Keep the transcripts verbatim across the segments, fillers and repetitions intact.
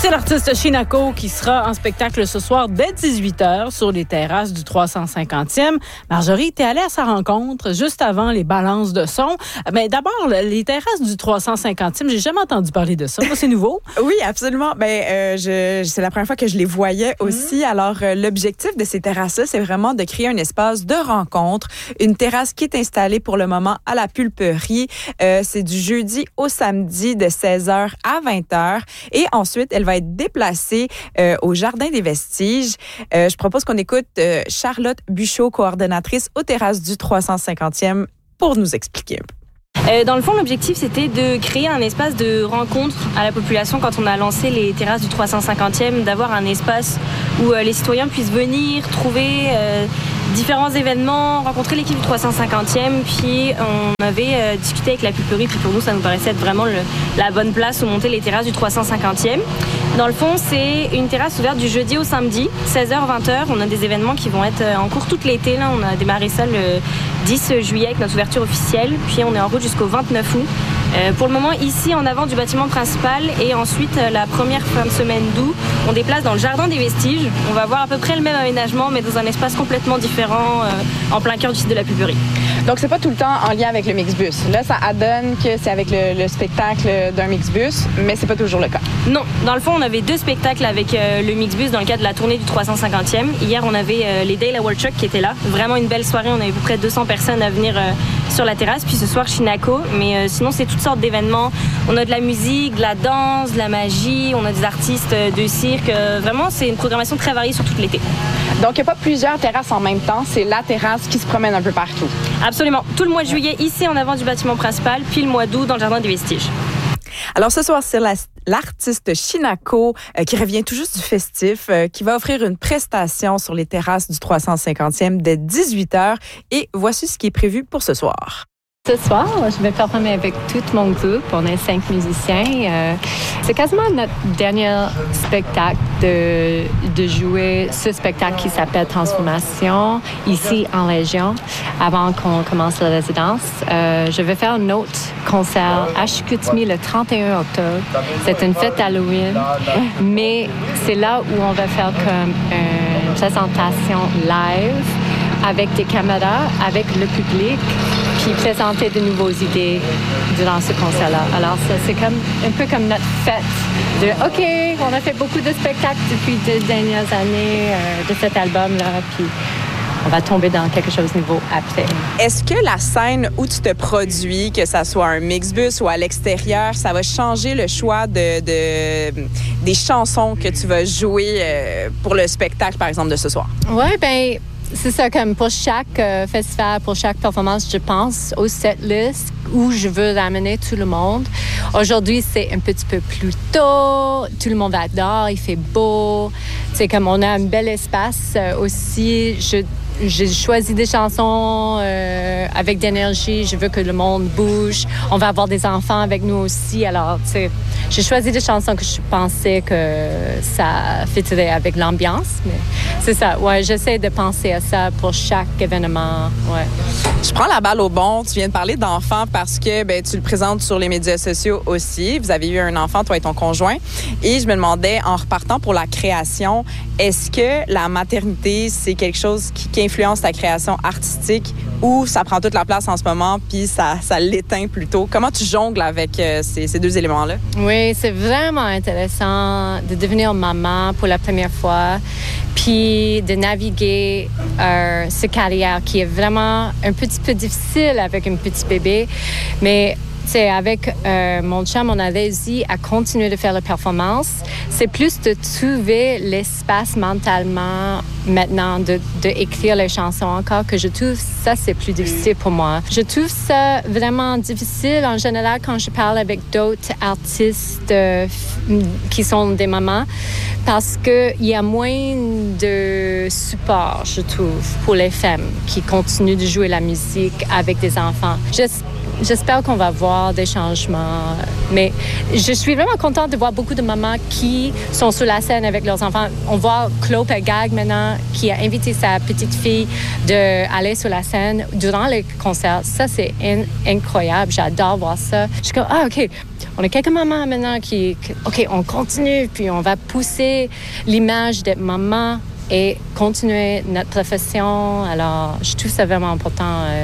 C'est l'artiste Shinako qui sera en spectacle ce soir dès dix-huit heures sur les terrasses du trois cent cinquantième. Marjorie, t'es allée à sa rencontre juste avant les balances de son. Mais d'abord, les terrasses du trois cent cinquantième, j'ai jamais entendu parler de ça. C'est nouveau? Oui, absolument. Ben, euh, je, c'est la première fois que je les voyais aussi. Mmh. Alors, euh, l'objectif de ces terrasses-là, c'est vraiment de créer un espace de rencontre. Une terrasse qui est installée pour le moment à la Pulperie. Euh, c'est du jeudi au samedi de seize heures à vingt heures. Et ensuite, elle va être déplacée euh, au Jardin des Vestiges. Euh, je propose qu'on écoute euh, Charlotte Buchot, coordonnatrice aux terrasses du trois cent cinquantième, pour nous expliquer un peu. Euh, dans le fond, l'objectif, c'était de créer un espace de rencontre à la population quand on a lancé les terrasses du trois cent cinquantième, d'avoir un espace où euh, les citoyens puissent venir, trouver euh, différents événements, rencontrer l'équipe du trois cent cinquantième. Puis on avait euh, discuté avec la Pulperie, puis pour nous, ça nous paraissait être vraiment le, la bonne place où monter les terrasses du trois cent cinquantième. Dans le fond, c'est une terrasse ouverte du jeudi au samedi, seize heures vingt heures. On a des événements qui vont être en cours tout l'été. Là, on a démarré ça le dix juillet avec notre ouverture officielle. Puis on est en route jusqu'au vingt-neuf août. Euh, pour le moment, ici, en avant du bâtiment principal. Et ensuite, la première fin de semaine d'août, on déplace dans le Jardin des Vestiges. On va avoir à peu près le même aménagement, mais dans un espace complètement différent, euh, en plein cœur du site de la Pulperie. Donc, c'est pas tout le temps en lien avec le Mixbus. Là, ça adonne que c'est avec le, le spectacle d'un Mixbus, mais c'est pas toujours le cas. Non. Dans le fond, on avait deux spectacles avec euh, le Mixbus dans le cadre de la tournée du trois cent cinquantième. Hier, on avait euh, les Day La World Truck qui étaient là. Vraiment une belle soirée. On avait à peu près deux cents personnes à venir euh, sur la terrasse. Puis ce soir, Shinako. Mais euh, sinon, c'est toutes sortes d'événements. On a de la musique, de la danse, de la magie. On a des artistes euh, de cirque. Euh, vraiment, c'est une programmation très variée sur toute l'été. Donc, il n'y a pas plusieurs terrasses en même temps. C'est la terrasse qui se promène un peu partout. Absolument. Tout le mois de juillet, ici, en avant du bâtiment principal. Puis le mois d'août, dans le Jardin des Vestiges. Alors ce soir, c'est la, l'artiste Shinako euh, qui revient tout juste du festif, euh, qui va offrir une prestation sur les terrasses du trois cent cinquantième dès dix-huit heures. Et voici ce qui est prévu pour ce soir. Ce soir, je vais performer avec tout mon groupe. On est cinq musiciens. Euh, c'est quasiment notre dernier spectacle de, de jouer ce spectacle qui s'appelle Transformation, ici en région, avant qu'on commence la résidence. Euh, je vais faire un autre concert à Chicoutimi le trente et un octobre. C'est une fête Halloween, mais c'est là où on va faire comme une présentation live avec des caméras, avec le public, puis présenter de nouvelles idées durant ce concert-là. Alors, ça, c'est comme un peu comme notre fête de « OK, on a fait beaucoup de spectacles depuis les dernières années euh, de cet album-là, puis on va tomber dans quelque chose de nouveau après. » Est-ce que la scène où tu te produis, que ça soit un Mixbus ou à l'extérieur, ça va changer le choix de, de, des chansons que tu vas jouer euh, pour le spectacle, par exemple, de ce soir? Oui, bien... C'est ça, comme pour chaque euh, festival, pour chaque performance, je pense au setlist où je veux ramener tout le monde. Aujourd'hui, c'est un petit peu plus tôt, tout le monde va dehors, il fait beau. C'est comme on a un bel espace euh, aussi. Je, j'ai choisi des chansons euh, avec d'énergie. Je veux que le monde bouge. On va avoir des enfants avec nous aussi. Alors, tu sais, j'ai choisi des chansons que je pensais que ça fitterait avec l'ambiance. Mais c'est ça, ouais, j'essaie de penser à ça pour chaque événement, ouais. Je prends la balle au bon. Tu viens de parler d'enfants parce que ben, tu le présentes sur les médias sociaux aussi. Vous avez eu un enfant, toi et ton conjoint. Et je me demandais, en repartant pour la création, est-ce que la maternité, c'est quelque chose qui, qui influence ta création artistique ou ça prend toute la place en ce moment puis ça, ça l'éteint plutôt? Comment tu jongles avec euh, ces, ces deux éléments-là? Oui, c'est vraiment intéressant de devenir maman pour la première fois puis de naviguer euh, ce carrière qui est vraiment un petit peu difficile avec un petit bébé. Mais c'est avec euh, mon chum, on a réussi à continuer de faire la performance. C'est plus de trouver l'espace mentalement maintenant, de, de écrire les chansons encore, que je trouve ça, c'est plus difficile pour moi. Je trouve ça vraiment difficile en général quand je parle avec d'autres artistes euh, qui sont des mamans, parce qu'il y a moins de support, je trouve, pour les femmes qui continuent de jouer la musique avec des enfants. Juste j'espère qu'on va voir des changements. Mais je suis vraiment contente de voir beaucoup de mamans qui sont sur la scène avec leurs enfants. On voit Claude Gag maintenant qui a invité sa petite fille d'aller sur la scène durant le concert. Ça, c'est in- incroyable. J'adore voir ça. Je suis comme, ah, OK. On a quelques mamans maintenant qui, qui, OK, on continue, puis on va pousser l'image d'être maman et continuer notre profession. Alors, je trouve ça vraiment important euh,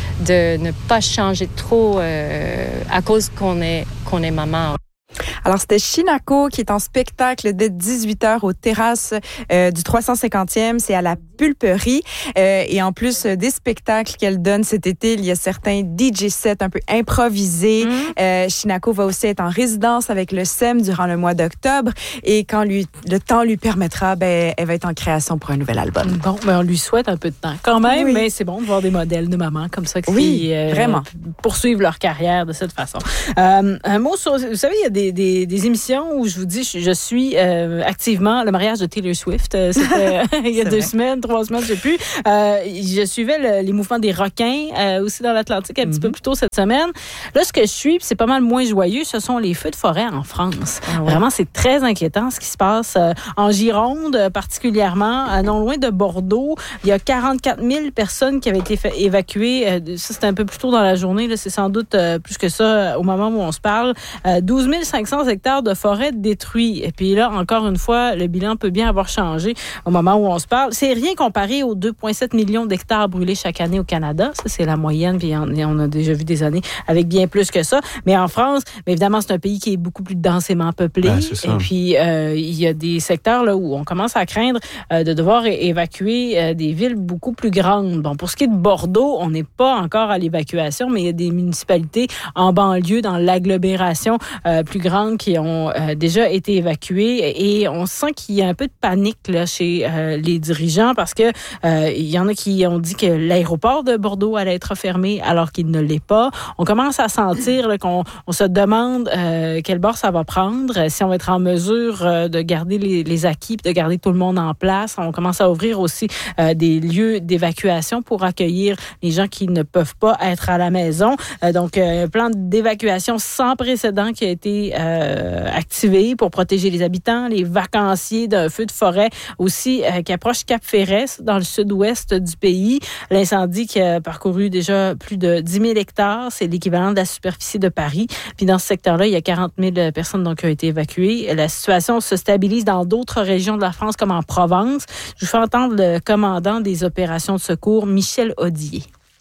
de ne pas changer trop euh, à cause qu'on est, qu'on est maman. Alors, c'était Shinako qui est en spectacle dès dix-huit heures aux terrasses euh, du trois cent cinquantième. C'est à la Pulperie. Euh, et en plus euh, des spectacles qu'elle donne cet été, il y a certains D J sets un peu improvisés. Mmh. Euh, Shinako va aussi être en résidence avec le S E M durant le mois d'octobre. Et quand lui, le temps lui permettra, ben, elle va être en création pour un nouvel album. Bon, ben, on lui souhaite un peu de temps quand même, oui. mais c'est bon de voir des modèles de mamans comme ça qui oui, euh, vraiment. poursuivent leur carrière de cette façon. Euh, un mot sur, vous savez, il y a des, des, des émissions où je vous dis, je, je suis euh, activement le mariage de Taylor Swift. C'était il y a deux vrai. semaines, trois semaines, je ne sais plus. Euh, je suivais le, les mouvements des requins euh, aussi dans l'Atlantique un mm-hmm. petit peu plus tôt cette semaine. Là, ce que je suis, c'est pas mal moins joyeux, ce sont les feux de forêt en France. Ah ouais. Vraiment, c'est très inquiétant ce qui se passe euh, en Gironde, particulièrement, euh, non loin de Bordeaux. Il y a quarante-quatre mille personnes qui avaient été fa- évacuées. Euh, ça, c'était un peu plus tôt dans la journée. Là, c'est sans doute euh, plus que ça euh, au moment où on se parle. Euh, douze mille cinq cents hectares de forêt détruits. Et puis là, encore une fois, le bilan peut bien avoir changé au moment où on se parle. C'est rien comparé aux deux virgule sept millions d'hectares brûlés chaque année au Canada. Ça, c'est la moyenne. Puis on a déjà vu des années avec bien plus que ça. Mais en France, mais évidemment, c'est un pays qui est beaucoup plus densément peuplé. Ben, c'est ça. Et puis, euh, il y a des secteurs là où on commence à craindre euh, de devoir é- évacuer euh, des villes beaucoup plus grandes. Bon, pour ce qui est de Bordeaux, on n'est pas encore à l'évacuation, mais il y a des municipalités en banlieue, dans l'agglomération euh, plus grande, qui ont euh, déjà été évacuées. Et on sent qu'il y a un peu de panique là, chez euh, les dirigeants parce que euh, il y en a qui ont dit que l'aéroport de Bordeaux allait être fermé alors qu'il ne l'est pas. On commence à sentir là, qu'on on se demande euh, quel bord ça va prendre, si on va être en mesure euh, de garder les, les acquis, de garder tout le monde en place. On commence à ouvrir aussi euh, des lieux d'évacuation pour accueillir les gens qui ne peuvent pas être à la maison. Euh, donc, euh, un plan d'évacuation sans précédent qui a été euh, activé pour protéger les habitants, les vacanciers d'un feu de forêt aussi euh, qui approche Cap-Ferret, dans le sud-ouest du pays. L'incendie qui a parcouru déjà plus de dix mille hectares, c'est l'équivalent de la superficie de Paris. Puis dans ce secteur-là, il y a quarante mille personnes donc, qui ont été évacuées. La situation se stabilise dans d'autres régions de la France, comme en Provence. Je vous fais entendre le commandant des opérations de secours, Michel Audier.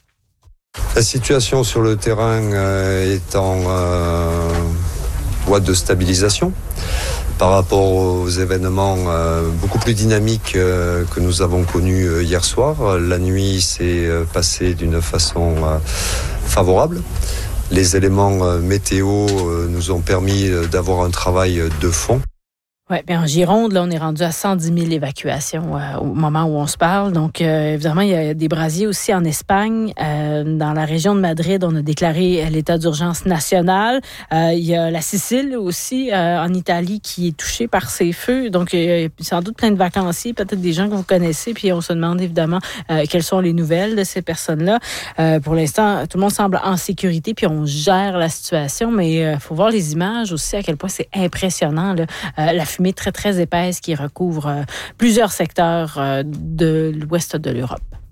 La situation sur le terrain euh, est en euh, voie de stabilisation par rapport aux événements euh, beaucoup plus dynamiques euh, que nous avons connus euh, hier soir. La nuit s'est euh, passée d'une façon euh, favorable. Les éléments euh, météo euh, nous ont permis euh, d'avoir un travail de fond. Oui, bien en Gironde, là, on est rendu à cent dix mille évacuations euh, au moment où on se parle. Donc, euh, évidemment, il y a des brasiers aussi en Espagne. Euh, dans la région de Madrid, on a déclaré l'état d'urgence national. Euh, il y a la Sicile aussi, euh, en Italie, qui est touchée par ces feux. Donc, il y a sans doute plein de vacanciers, peut-être des gens que vous connaissez. Puis, on se demande évidemment euh, quelles sont les nouvelles de ces personnes-là. Euh, pour l'instant, tout le monde semble en sécurité, puis on gère la situation. Mais il euh, faut voir les images aussi, à quel point c'est impressionnant, là. Euh, la fumée très, très épaisse qui recouvre euh, plusieurs secteurs euh, de l'ouest de l'Europe.